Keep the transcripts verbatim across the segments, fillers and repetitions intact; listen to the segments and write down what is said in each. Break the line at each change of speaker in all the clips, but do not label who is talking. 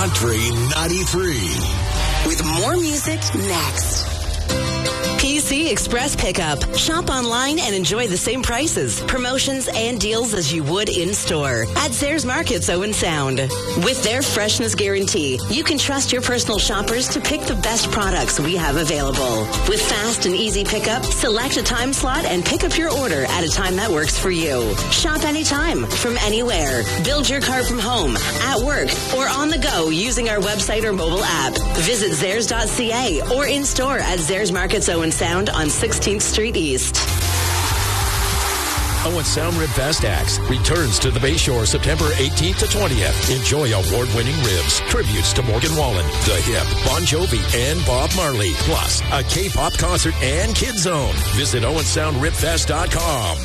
Country ninety-three.
With more music next. P C Express Pickup. Shop online and enjoy the same prices, promotions, and deals as you would in-store at Zayres Markets Owen Sound. With their freshness guarantee, you can trust your personal shoppers to pick the best products we have available. With fast and easy pickup, select a time slot and pick up your order at a time that works for you. Shop anytime, from anywhere. Build your cart from home, at work, or on the go using our website or mobile app. Visit Zayres dot C A or in-store at Zayres Markets Owen Sound on sixteenth Street East.
Owen Sound Rib Fest Acts returns to the Bayshore September eighteenth to twentieth. Enjoy award-winning ribs, tributes to Morgan Wallen, The Hip, Bon Jovi, and Bob Marley. Plus, a K-pop concert and Kid Zone. Visit owen sound rib fest dot com.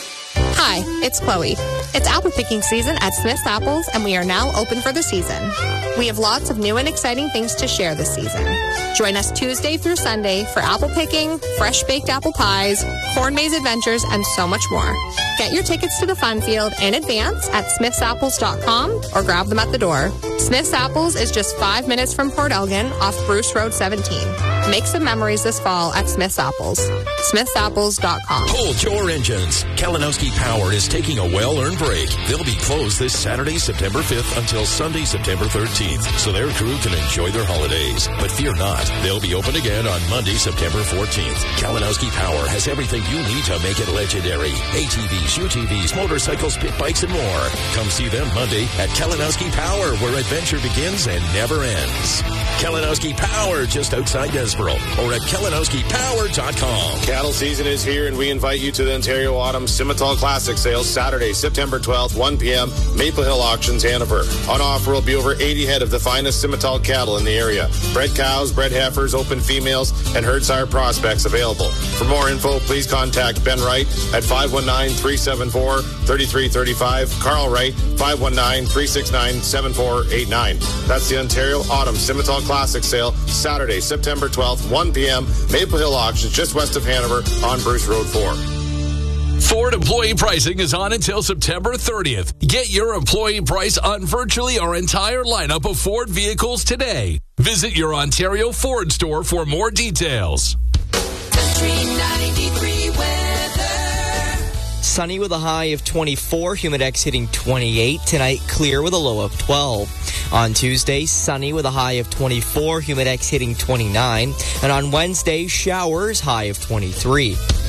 Hi, it's Chloe. It's apple picking season at Smith's Apples, and we are now open for the season. We have lots of new and exciting things to share this season. Join us Tuesday through Sunday for apple picking, fresh baked apple pies, corn maze adventures, and so much more. Get your tickets to the fun field in advance at smiths apples dot com or grab them at the door. Smith's Apples is just five minutes from Port Elgin off Bruce Road seventeen. Make some memories this fall at Smith's Apples. smiths apples dot com.
Hold your engines. Kalinowski Power is taking a well-earned break. They'll be closed this Saturday, September fifth until Sunday, September thirteenth, so their crew can enjoy their holidays. But fear not, they'll be open again on Monday, September fourteenth. Kalinowski Power has everything you need to make it legendary. A T Vs, U T Vs, motorcycles, pit bikes, and more. Come see them Monday at Kalinowski Power, where adventure begins and never ends. Kalinowski Power, just outside Desborough, or at kalinowski power dot com.
Cattle season is here, and we invite you to the Ontario Autumn Simmental Classic Sales Saturday, September twelfth, one p.m., Maple Hill Auctions, Hanover. On offer will be over eighty head of the finest Simmental cattle in the area. Bred cows, bred heifers, open females, and herd sire prospects available. For more info, please contact Ben Wright at five one nine, three seven four, three three three five, Carl Wright, five one nine, three six nine, seven four eight nine. That's the Ontario Autumn Simmental Classic Sale, Saturday, September twelfth, one p.m., Maple Hill Auctions, just west of Hanover on Bruce Road four.
Ford employee pricing is on until September thirtieth. Get your employee price on virtually our entire lineup of Ford vehicles today. Visit your Ontario Ford store for more details.
Country ninety-three weather.
Sunny with a high of twenty-four, Humidex hitting twenty-eight. Tonight, clear with a low of twelve. On Tuesday, sunny with a high of twenty-four, Humidex hitting twenty-nine. And on Wednesday, showers, high of twenty-three.